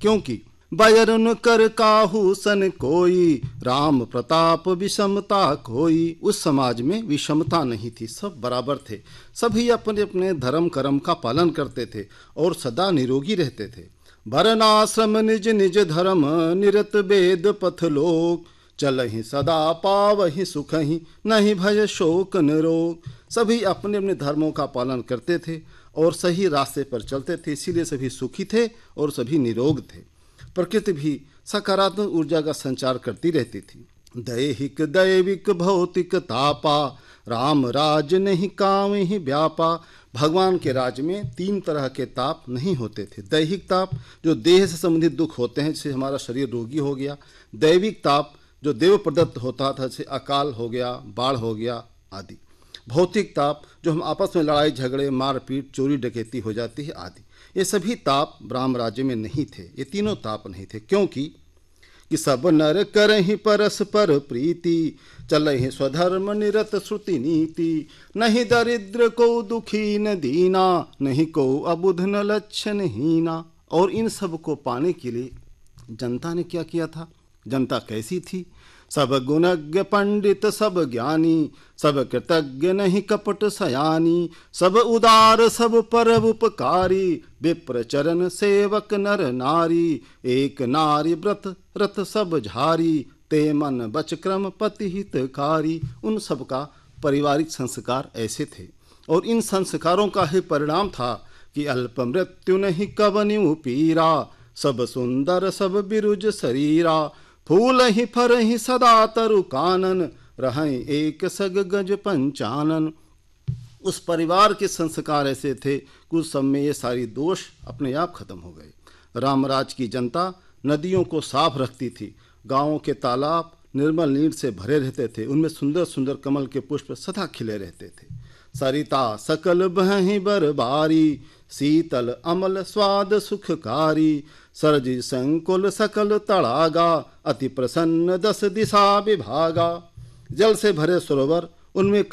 क्योंकि बयरुन कर काहू सन कोई, राम प्रताप विषमता कोई। उस समाज में विषमता नहीं थी, सब बराबर थे, सभी अपने अपने धर्म कर्म का पालन करते थे और सदा निरोगी रहते थे। वर्णाश्रम निज निज धर्म, निरत वेद पथ लोक, चलहि सदा पावहि सुखहि, नहीं भय शोक न रोग। सभी अपने अपने धर्मों का पालन करते थे और सही रास्ते पर चलते थे, इसीलिए सभी सुखी थे और सभी निरोग थे। प्रकृति भी सकारात्मक ऊर्जा का संचार करती रहती थी। दैहिक दैविक भौतिक तापा, राम राज नहीं काम ही व्यापा। भगवान के राज्य में 3 तरह के ताप नहीं होते थे। दैहिक ताप जो देह से संबंधित दुख होते हैं, जिससे हमारा शरीर रोगी हो गया। दैविक ताप जो देव प्रदत्त होता था, जैसे अकाल हो गया, बाढ़ हो गया आदि। भौतिक ताप जो हम आपस में लड़ाई झगड़े मारपीट चोरी डकैती हो जाती है आदि। ये सभी ताप राम राज्य में नहीं थे, ये तीनों ताप नहीं थे, क्योंकि कि सब नर करहि परस्पर प्रीति, चलहि स्वधर्म निरत श्रुति नीति। नहीं दरिद्र को दुखी न दीना, नहीं को अबुध न लक्षण हीना। और इन सब को पाने के लिए जनता ने क्या किया था? जनता कैसी थी? सब गुणज्ञ पंडित सब ज्ञानी, सब कृतज्ञ नहीं कपट सयानी। सब उदार सब परम उपकारी, विप्र चरण सेवक नर नारी। एक नारी व्रत रत सब झारी, ते मन बच क्रम पति हितकारी। उन सब का पारिवारिक संस्कार ऐसे थे और इन संस्कारों का ही परिणाम था कि अल्प मृत्यु नहीं कवनि पीरा, सब सुंदर सब बिरुज शरीरा। फूल ही फर ही सदा तरु कानन, रहें एक सग गज पंचानन। उस परिवार के संस्कार ऐसे थे, कुछ सब में ये सारी दोष अपने आप खत्म हो गए। रामराज की जनता नदियों को साफ रखती थी, गांवों के तालाब निर्मल नीर से भरे रहते थे, उनमें सुंदर सुंदर कमल के पुष्प सदा खिले रहते थे। सरिता सकल बहि बरबारी, शीतल अमल स्वाद सुखकारी। सरजी संकुल सकल तड़ागा, अति प्रसन्न 10 दिशा विभागा। जल से भरे सरोवर, उनमें